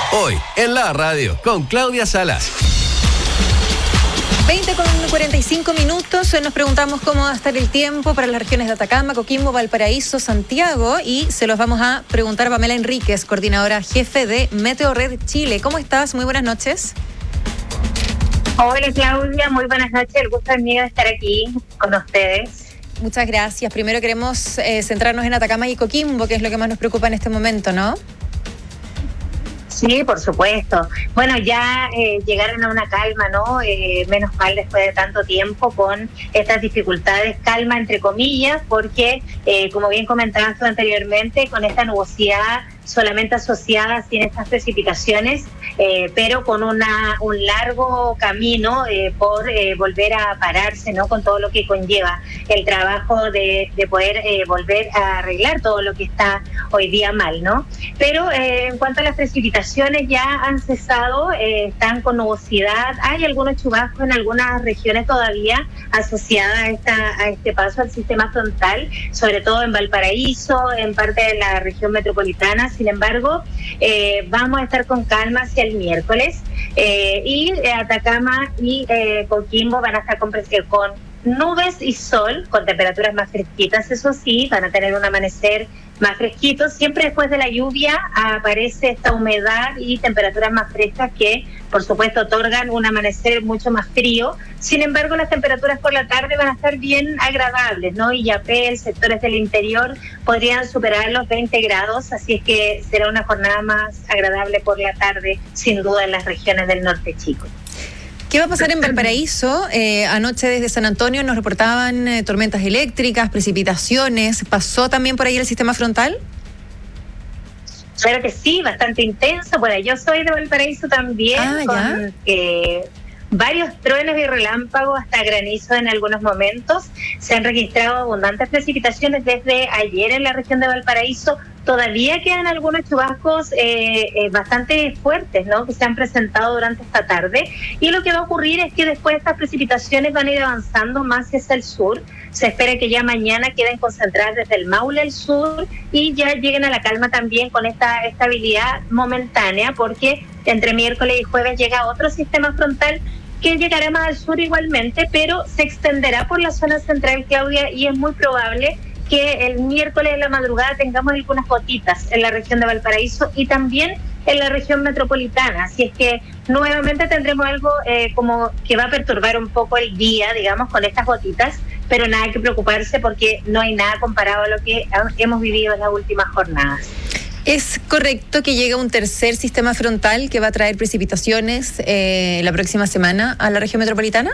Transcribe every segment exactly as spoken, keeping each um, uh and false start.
Hoy, en la radio, con Claudia Salas. veinte con cuarenta y cinco minutos, nos preguntamos cómo va a estar el tiempo para las regiones de Atacama, Coquimbo, Valparaíso, Santiago, y se los vamos a preguntar a Pamela Enríquez, coordinadora jefe de Meteorred Chile. ¿Cómo estás? Muy buenas noches. Hola Claudia, muy buenas noches, el gusto es mío de estar aquí con ustedes. Muchas gracias. Primero queremos eh, centrarnos en Atacama y Coquimbo, que es lo que más nos preocupa en este momento, ¿no? Sí, por supuesto. Bueno, ya eh, llegaron a una calma, ¿no? Eh, menos mal después de tanto tiempo con estas dificultades, calma entre comillas, porque eh, como bien comentabas tú anteriormente, con esta nubosidad solamente asociada sin estas precipitaciones, eh, pero con una un largo camino eh, por eh, volver a pararse, ¿no? Con todo lo que conlleva el trabajo de, de poder eh, volver a arreglar todo lo que está hoy día mal, ¿no? Pero eh, en cuanto a las precipitaciones ya han cesado, eh, están con nubosidad, hay algunos chubascos en algunas regiones todavía asociadas a, esta, a este paso al sistema frontal, sobre todo en Valparaíso, en parte de la región metropolitana. Sin embargo, eh, vamos a estar con calma hacia el miércoles eh, y eh, Atacama y eh, Coquimbo van a estar con, eh, con nubes y sol, con temperaturas más fresquitas, eso sí, van a tener un amanecer más fresquito. Siempre después de la lluvia aparece esta humedad y temperaturas más frescas que, por supuesto, otorgan un amanecer mucho más frío. Sin embargo, las temperaturas por la tarde van a estar bien agradables, ¿no? Illapel, sectores del interior podrían superar los veinte grados, así es que será una jornada más agradable por la tarde, sin duda, en las regiones del norte chico. ¿Qué va a pasar en Valparaíso? Eh, anoche desde San Antonio nos reportaban eh, tormentas eléctricas, precipitaciones. ¿Pasó también por ahí el sistema frontal? Claro que sí, bastante intenso. Bueno, yo soy de Valparaíso también, ah, con eh, varios truenos y relámpagos, hasta granizo en algunos momentos. Se han registrado abundantes precipitaciones desde ayer en la región de Valparaíso. Todavía quedan algunos chubascos eh, eh, bastante fuertes, ¿no?, que se han presentado durante esta tarde. Y lo que va a ocurrir es que después estas precipitaciones van a ir avanzando más hacia el sur. Se espera que ya mañana queden concentradas desde el Maule al sur y ya lleguen a la calma también con esta estabilidad momentánea, porque entre miércoles y jueves llega otro sistema frontal que llegará más al sur igualmente, pero se extenderá por la zona central, Claudia, y es muy probable que el miércoles de la madrugada tengamos algunas gotitas en la región de Valparaíso y también en la región metropolitana. Así es que nuevamente tendremos algo eh, como que va a perturbar un poco el día, digamos, con estas gotitas, pero nada que preocuparse porque no hay nada comparado a lo que hemos vivido en las últimas jornadas. ¿Es correcto que llegue un tercer sistema frontal que va a traer precipitaciones eh, la próxima semana a la región metropolitana?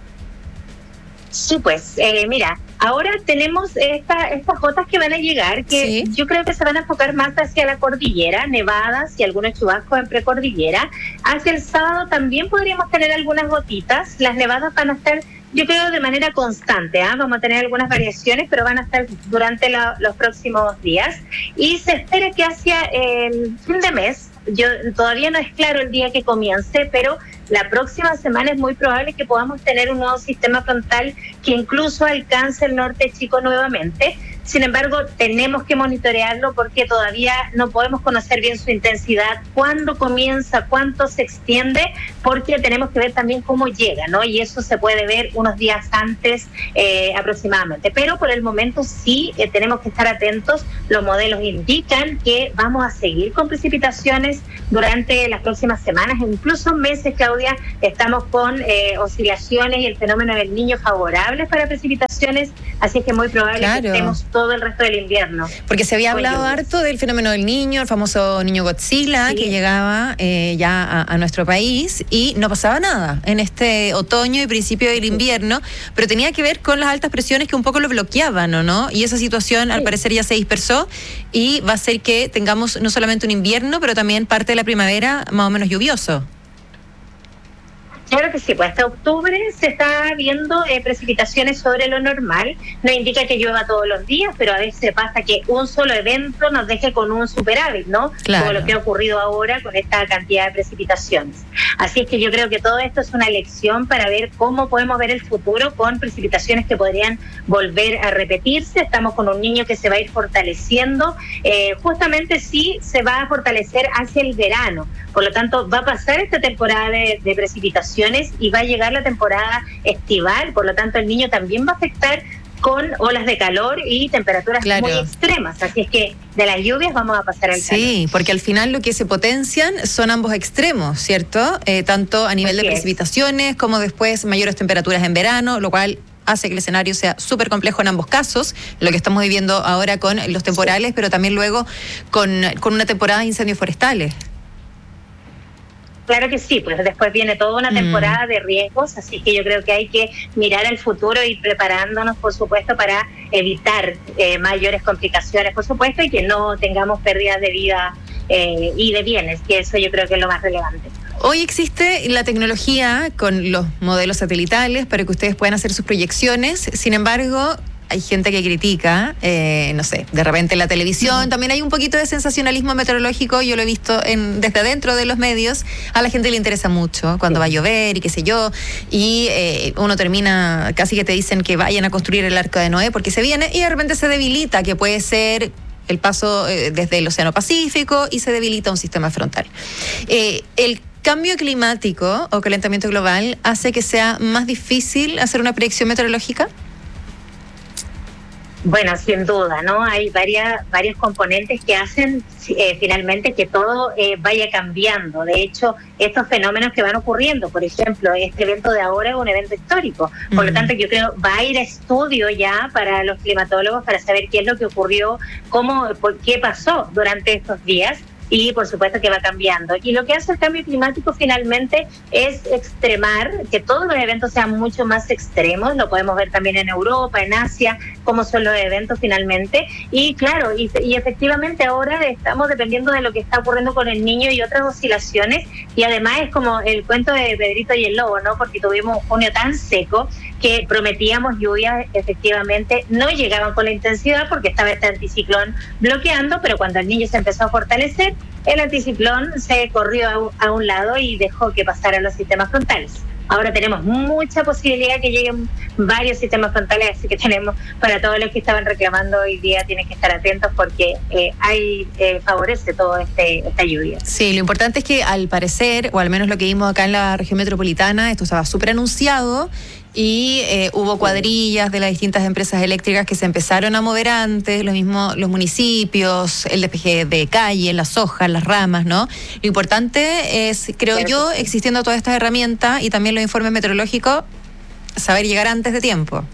Sí, pues, eh, mira, ahora tenemos esta, estas gotas que van a llegar, que sí, yo creo que se van a enfocar más hacia la cordillera, nevadas y algunos chubascos en precordillera. Hacia el sábado también podríamos tener algunas gotitas. Las nevadas van a estar, yo creo, de manera constante, ¿eh? Vamos a tener algunas variaciones, pero van a estar durante la, los próximos días. Y se espera que hacia el fin de mes, yo todavía no es claro el día que comience, pero la próxima semana es muy probable que podamos tener un nuevo sistema frontal que incluso alcance el norte chico nuevamente. Sin embargo, tenemos que monitorearlo porque todavía no podemos conocer bien su intensidad, cuándo comienza, cuánto se extiende, porque tenemos que ver también cómo llega, ¿no? Y eso se puede ver unos días antes eh, aproximadamente. Pero por el momento sí eh, tenemos que estar atentos. Los modelos indican que vamos a seguir con precipitaciones durante las próximas semanas, incluso meses, Claudia. Estamos con eh, oscilaciones y el fenómeno del Niño favorables para precipitaciones, así es que es muy probable claro. que estemos todo el resto del invierno. Porque se había hablado harto del fenómeno del Niño, el famoso Niño Godzilla, sí, que llegaba eh, ya a, a nuestro país y no pasaba nada en este otoño y principio del invierno, pero tenía que ver con las altas presiones que un poco lo bloqueaban, ¿o no? Y esa situación sí. al parecer ya se dispersó y va a hacer que tengamos no solamente un invierno, pero también parte de la primavera más o menos lluvioso. Claro que sí, pues hasta octubre se está viendo eh, precipitaciones sobre lo normal. No indica que llueva todos los días, pero a veces pasa que un solo evento nos deje con un superávit, ¿no? Claro. Como lo que ha ocurrido ahora con esta cantidad de precipitaciones. Así es que yo creo que todo esto es una lección para ver cómo podemos ver el futuro con precipitaciones que podrían volver a repetirse. Estamos con un niño que se va a ir fortaleciendo. Eh, justamente sí se va a fortalecer hacia el verano. Por lo tanto, va a pasar esta temporada de, de precipitaciones y va a llegar la temporada estival, por lo tanto el niño también va a afectar con olas de calor y temperaturas claro. muy extremas, así es que de las lluvias vamos a pasar al calor. Sí, porque al final lo que se potencian son ambos extremos, ¿cierto? Eh, tanto a nivel Así de es. precipitaciones como después mayores temperaturas en verano, lo cual hace que el escenario sea súper complejo en ambos casos, lo que estamos viviendo ahora con los temporales, sí. pero también luego con, con una temporada de incendios forestales. Claro que sí, pues después viene toda una temporada mm. de riesgos, así que yo creo que hay que mirar al futuro y preparándonos, por supuesto, para evitar eh, mayores complicaciones, por supuesto, y que no tengamos pérdidas de vida eh, y de bienes, que eso yo creo que es lo más relevante. Hoy existe la tecnología con los modelos satelitales para que ustedes puedan hacer sus proyecciones, sin embargo, hay gente que critica, eh, no sé, de repente en la televisión, uh-huh. también hay un poquito de sensacionalismo meteorológico, yo lo he visto en, desde adentro de los medios, a la gente le interesa mucho cuando va a llover y qué sé yo, y eh, uno termina, casi que te dicen que vayan a construir el Arca de Noé porque se viene y de repente se debilita, que puede ser el paso eh, desde el Océano Pacífico y se debilita un sistema frontal. Eh, el cambio climático o calentamiento global hace que sea más difícil hacer una predicción meteorológica. Bueno, sin duda, ¿no? Hay varias, varios componentes que hacen eh, finalmente que todo eh, vaya cambiando. De hecho, estos fenómenos que van ocurriendo, por ejemplo, este evento de ahora es un evento histórico. Por mm. lo tanto, yo creo va a ir a estudio ya para los climatólogos para saber qué es lo que ocurrió, cómo, por qué pasó durante estos días. Y por supuesto que va cambiando. Y lo que hace el cambio climático finalmente es extremar, que todos los eventos sean mucho más extremos. Lo podemos ver también en Europa, en Asia, cómo son los eventos finalmente. Y claro, y, y efectivamente ahora estamos dependiendo de lo que está ocurriendo con el niño y otras oscilaciones. Y además es como el cuento de Pedrito y el Lobo, ¿no? Porque tuvimos un junio tan seco que prometíamos lluvias, efectivamente no llegaban con la intensidad porque estaba este anticiclón bloqueando, pero cuando el niño se empezó a fortalecer, el anticiclón se corrió a un, a un lado y dejó que pasaran los sistemas frontales. Ahora tenemos mucha posibilidad que lleguen varios sistemas frontales, así que tenemos, para todos los que estaban reclamando hoy día, tienen que estar atentos porque eh, hay eh, favorece todo este esta lluvia. Sí, lo importante es que al parecer, o al menos lo que vimos acá en la región metropolitana, esto estaba súper anunciado y eh, hubo cuadrillas de las distintas empresas eléctricas que se empezaron a mover antes, lo mismo los municipios, el D P G de calle, las hojas, las ramas, ¿no? Lo importante es, creo claro yo, sí. existiendo todas estas herramientas y también los informes meteorológicos, saber llegar antes de tiempo.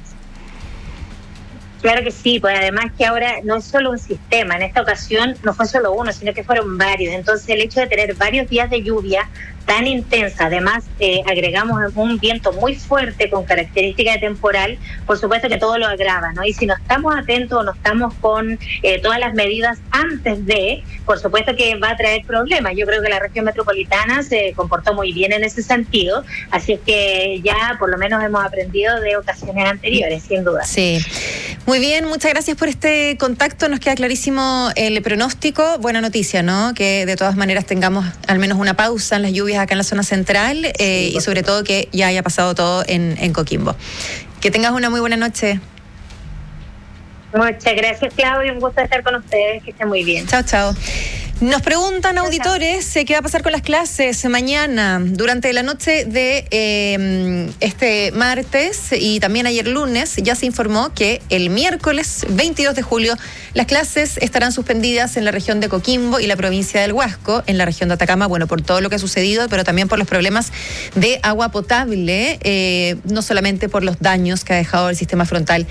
Claro que sí, pues además que ahora no es solo un sistema, en esta ocasión no fue solo uno, sino que fueron varios. Entonces el hecho de tener varios días de lluvia tan intensa, además eh, agregamos un viento muy fuerte con característica de temporal, por supuesto que todo lo agrava, ¿no? Y si no estamos atentos o no estamos con eh, todas las medidas antes de, por supuesto que va a traer problemas. Yo creo que la región metropolitana se comportó muy bien en ese sentido, así es que ya por lo menos hemos aprendido de ocasiones anteriores, sin duda. Sí. Muy bien, muchas gracias por este contacto, nos queda clarísimo el pronóstico. Buena noticia, ¿no? Que de todas maneras tengamos al menos una pausa en las lluvias acá en la zona central eh, sí, y sobre todo que ya haya pasado todo en, en Coquimbo. Que tengas una muy buena noche. Muchas gracias, Claudia, un gusto estar con ustedes, que estén muy bien. Chao, chao. Nos preguntan auditores qué va a pasar con las clases mañana, durante la noche de eh, este martes y también ayer lunes. Ya se informó que el miércoles veintidós de julio las clases estarán suspendidas en la región de Coquimbo y la provincia del Huasco, en la región de Atacama, bueno, por todo lo que ha sucedido, pero también por los problemas de agua potable, eh, no solamente por los daños que ha dejado el sistema frontal